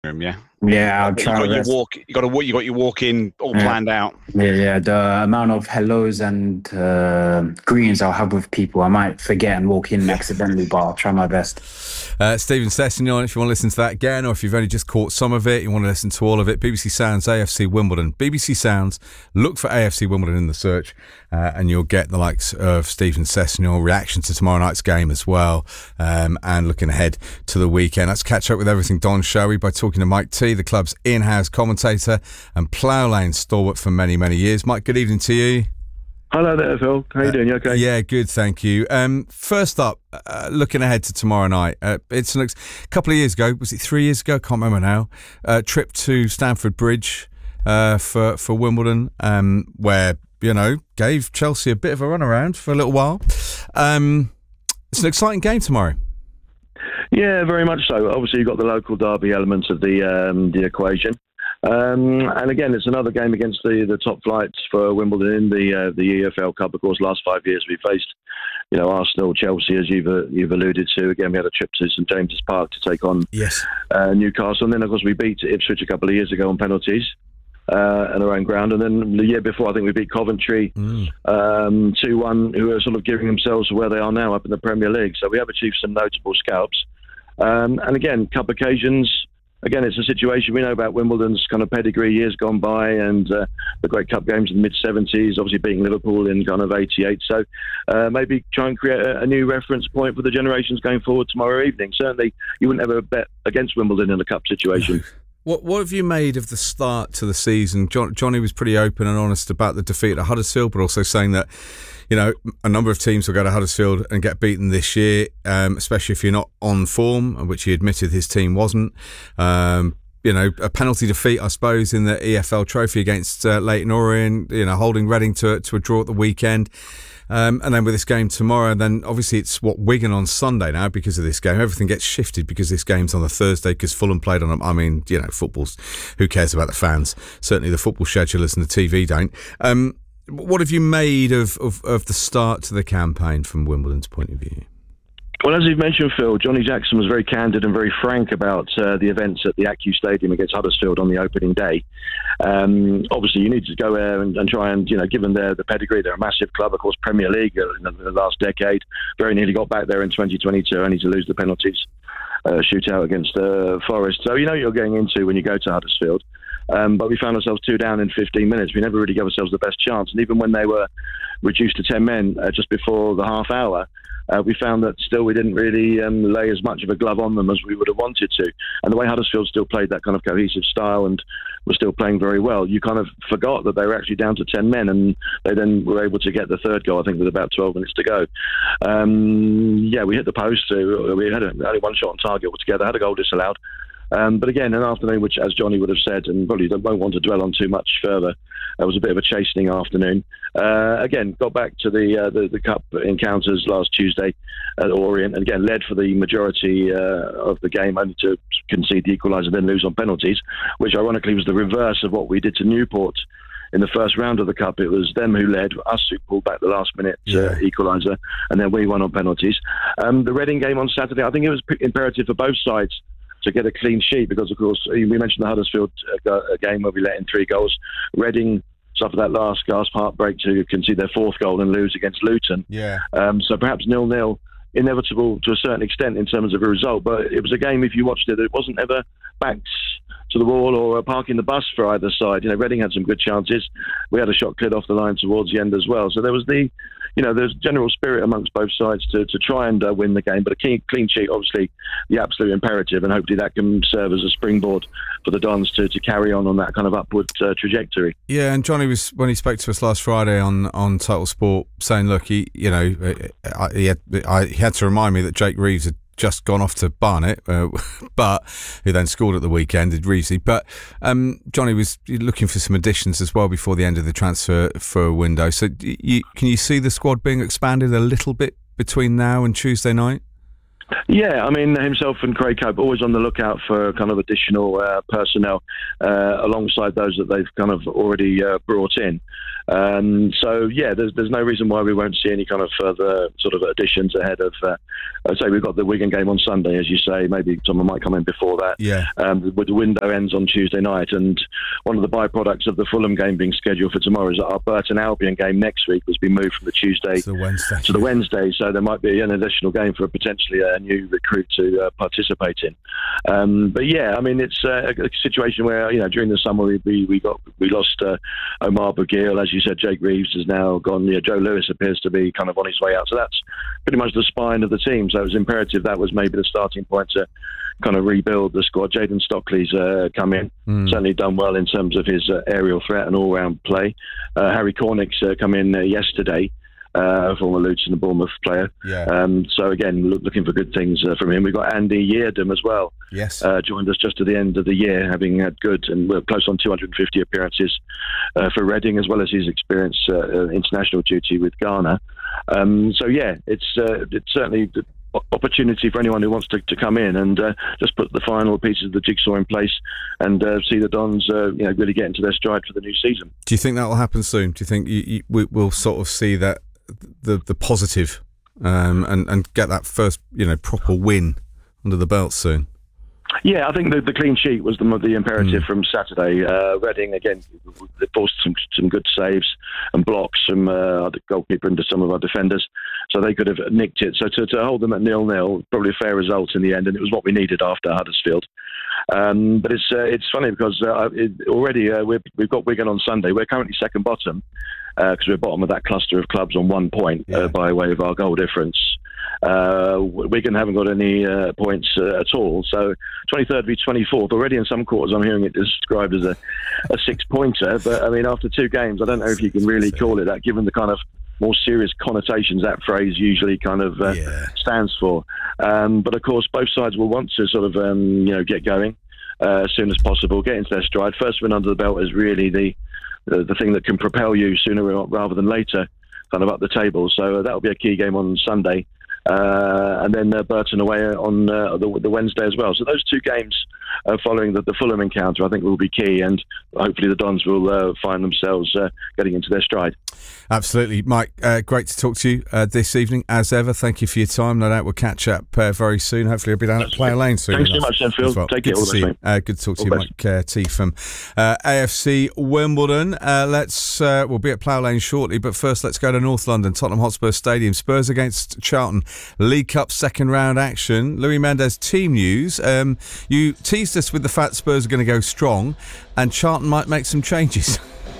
Yeah. Yeah, I'll But you try my got your best. walk. You got your walk in all Yeah, planned out. yeah. The amount of hellos and greetings I'll have with people, I might forget and walk in Yeah. accidentally, but I'll try my best. Stephen Sessignon, if you want to listen to that again, or if you've only just caught some of it, you want to listen to all of it, BBC Sounds AFC Wimbledon. BBC Sounds, look for AFC Wimbledon in the search, and you'll get the likes of Stephen Sessignon, reaction to tomorrow night's game as well, and looking ahead to the weekend. Let's catch up with everything Don, shall we, by talking to Mike T, the club's in-house commentator and Plough Lane stalwart for many, many years. Mike, good evening to you. Hello there, Phil. How you doing? You okay? Yeah, good, thank you. First up, looking ahead to tomorrow night, it's a couple of years ago, was it 3 years ago? I can't remember now. Trip to Stamford Bridge for Wimbledon, where, gave Chelsea a bit of a runaround for a little while. It's an exciting game tomorrow. Yeah, very much so. Obviously, you've got the local derby element of the equation. And again, it's another game against the top flights for Wimbledon in the EFL Cup. Of course, last 5 years we faced, Arsenal, Chelsea, as you've alluded to. Again, we had a trip to St James's Park to take on Newcastle, and then of course we beat Ipswich a couple of years ago on penalties and our own ground. And then the year before, I think we beat Coventry 2-1, who are sort of giving themselves where they are now up in the Premier League. So we have achieved some notable scalps. And again, cup occasions. Again, it's a situation we know about Wimbledon's kind of pedigree, years gone by, and the great cup games in the mid-70s, obviously beating Liverpool in kind of 88. So maybe try and create a new reference point for the generations going forward tomorrow evening. Certainly, you wouldn't ever bet against Wimbledon in a cup situation. What have you made of the start to the season? Johnny was pretty open and honest about the defeat at Huddersfield, but also saying that, a number of teams will go to Huddersfield and get beaten this year, especially if you're not on form, which he admitted his team wasn't. A penalty defeat, I suppose, in the EFL Trophy against Leyton Orient, holding Reading to a draw at the weekend. And then with this game tomorrow, then obviously it's Wigan on Sunday now because of this game. Everything gets shifted because this game's on the Thursday because Fulham played on. I mean, football's, who cares about the fans? Certainly the football schedulers and the TV don't. What have you made of the start to the campaign from Wimbledon's point of view? Well, as you've mentioned, Phil, Johnny Jackson was very candid and very frank about the events at the ACU Stadium against Huddersfield on the opening day. Obviously, you need to go there and try and, given the pedigree, they're a massive club, of course, Premier League in the last decade. Very nearly got back there in 2022, only to lose the penalties shootout against Forest. So you're going into when you go to Huddersfield. But we found ourselves 2 down in 15 minutes. We never really gave ourselves the best chance. And even when they were reduced to 10 men just before the half hour, we found that still we didn't really lay as much of a glove on them as we would have wanted to. And the way Huddersfield still played that kind of cohesive style and were still playing very well, you kind of forgot that they were actually down to 10 men, and they then were able to get the third goal, I think, with about 12 minutes to go. We hit the post. We had only one shot on target altogether, had a goal disallowed. But again, an afternoon which, as Johnny would have said, and probably won't want to dwell on too much further, it was a bit of a chastening afternoon. Again, got back to the cup encounters last Tuesday at Orient, and again led for the majority of the game, only to concede the equaliser, then lose on penalties, which ironically was the reverse of what we did to Newport in the first round of the cup. It was them who led, us who pulled back the last minute equaliser, and then we won on penalties. The Reading game on Saturday, I think it was imperative for both sides to get a clean sheet because, of course, we mentioned the Huddersfield game where we let in 3 goals. Reading suffered that last gasp heartbreak to concede their 4th goal and lose against Luton. So perhaps 0-0, inevitable to a certain extent in terms of a result. But it was a game, if you watched it, it wasn't ever backed to the wall or parking the bus for either side. Reading had some good chances. We had a shot cleared off the line towards the end as well. So there was there's general spirit amongst both sides to try and win the game. But a clean sheet, obviously, the absolute imperative, and hopefully that can serve as a springboard for the Dons to carry on that kind of upward trajectory. Yeah, and Johnny was, when he spoke to us last Friday on Total Sport, saying, look, he had to remind me that Jake Reeves had just gone off to Barnet, but who then scored at the weekend, did Reevesy. But Johnny was looking for some additions as well before the end of the transfer for window. So can you see the squad being expanded a little bit between now and Tuesday night? Yeah, I mean, himself and Craig Cope always on the lookout for kind of additional personnel alongside those that they've kind of already brought in. So, yeah, there's no reason why we won't see any kind of further sort of additions ahead of, I'd say we've got the Wigan game on Sunday, as you say. Maybe someone might come in before that. Yeah. The window ends on Tuesday night, and one of the byproducts of the Fulham game being scheduled for tomorrow is that our Burton Albion game next week was being moved from the Tuesday to the Wednesday. So there might be an additional game for potentially a new recruit to participate in. But yeah, I mean, it's a situation where, during the summer we lost Omar Bagil. As you said, Jake Reeves has now gone. Joe Lewis appears to be kind of on his way out. So that's pretty much the spine of the team. So it was imperative that was maybe the starting point to kind of rebuild the squad. Jaden Stockley's come in, certainly done well in terms of his aerial threat and all-round play. Harry Cornick's come in yesterday, former Luton and Bournemouth player. Yeah. So again, looking for good things from him. We've got Andy Yeardham as well. Yes. Joined us just at the end of the year, having had good and we're close on 250 appearances for Reading, as well as his experience international duty with Ghana. So yeah, it's certainly the opportunity for anyone who wants to come in and just put the final pieces of the jigsaw in place and see the Dons really get into their stride for the new season. Do you think that will happen soon? Do you think we'll sort of see that the positive and get that first proper win under the belt soon? Yeah, I think the clean sheet was the imperative from Saturday. Reading, again, they forced some good saves and blocks from the goalkeeper and some of our defenders, so they could have nicked it. So to hold them at 0-0, probably a fair result in the end, and it was what we needed after Huddersfield. But it's funny because already we've got Wigan on Sunday. We're currently second bottom because we're bottom of that cluster of clubs on 1 point by way of our goal difference. Wigan haven't got any points at all, so 23rd v 24th. Already in some quarters I'm hearing it described as a 6-pointer, but I mean, after 2 games I don't know if you can really call it that, given the kind of more serious connotations that phrase usually kind of stands for. But of course both sides will want to sort of get going as soon as possible, get into their stride. First win under the belt is really the thing that can propel you sooner rather than later kind of up the table, so that'll be a key game on Sunday. And then Burton away on the Wednesday as well. So those 2 games following the Fulham encounter I think will be key, and hopefully the Dons will find themselves getting into their stride. Absolutely. Mike, great to talk to you this evening as ever. Thank you for your time. No doubt we'll catch up very soon. Hopefully I'll be down at Player Lane soon. Thanks so much then, Phil. Well. Take care. All the best. Good to talk to you, Mike T from AFC Wimbledon. We'll be at Player Lane shortly, but first let's go to North London, Tottenham Hotspur Stadium. Spurs against Charlton. League Cup second round action. Louis Mendes team news. You teased us with the fact Spurs are going to go strong and Charlton might make some changes.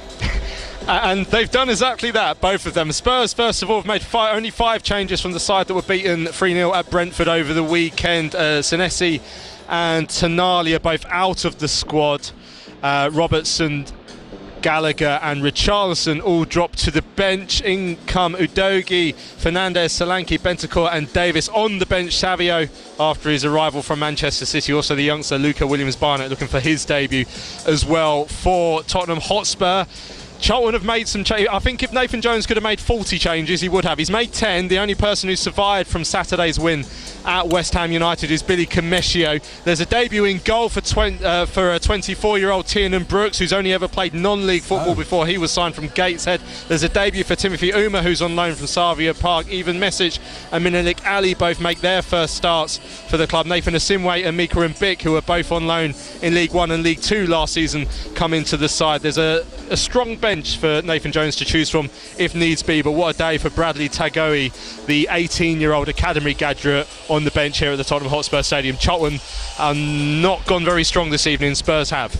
And they've done exactly that, both of them. Spurs, first of all, have made only 5 changes from the side that were beaten 3-0 at Brentford over the weekend. Senesi and Tonali are both out of the squad. Robertson, Gallagher and Richarlison all dropped to the bench. In come Udogie, Fernandes, Solanke, Bentancur and Davis. On the bench, Savio, after his arrival from Manchester City. Also the youngster Luca Williams-Barnett looking for his debut as well for Tottenham Hotspur. Charlton have made some changes. I think if Nathan Jones could have made 40 changes, he would have. He's made 10. The only person who survived from Saturday's win at West Ham United is Billy Comescio. There's a debut in goal for a 24-year-old Tiernan Brooks, who's only ever played non-league football before he was signed from Gateshead. There's a debut for Timothy Uma, who's on loan from Savia Park. Even Mesic and Minelik Ali both make their first starts for the club. Nathan Asimwe and Mika Mbik, who are both on loan in League 1 and League 2 last season, come into the side. There's a strong bench for Nathan Jones to choose from if needs be, but what a day for Bradley Tagoe, the 18-year-old academy graduate, on the bench here at the Tottenham Hotspur Stadium. Charlton are not gone very strong this evening. Spurs have.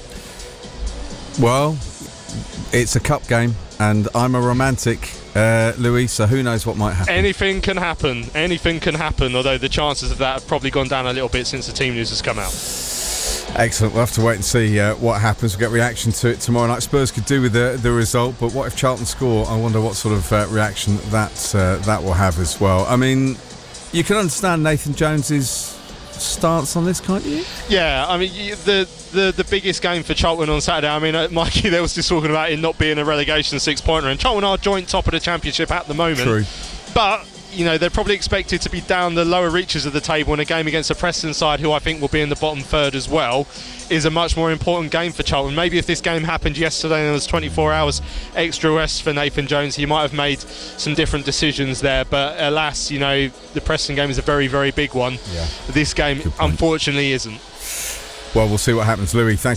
Well, it's a cup game and I'm a romantic, Louis, so who knows what might happen. Anything can happen, although the chances of that have probably gone down a little bit since the team news has come out. Excellent. We'll have to wait and see what happens. We'll get reaction to it tomorrow night. Spurs could do with the result, but what if Charlton score? I wonder what sort of reaction that will have as well. I mean, you can understand Nathan Jones's stance on this, can't you? Yeah, I mean, the biggest game for Charlton on Saturday, I mean, Mikey, there was just talking about it not being a relegation 6-pointer, and Charlton are joint top of the Championship at the moment. True. But they're probably expected to be down the lower reaches of the table in a game against a Preston side who I think will be in the bottom third as well, is a much more important game for Charlton. Maybe if this game happened yesterday and there was 24 hours extra rest for Nathan Jones, he might have made some different decisions there, but alas, the Preston game is a very, very big one. This game unfortunately isn't. Well, we'll see what happens. Louis, thank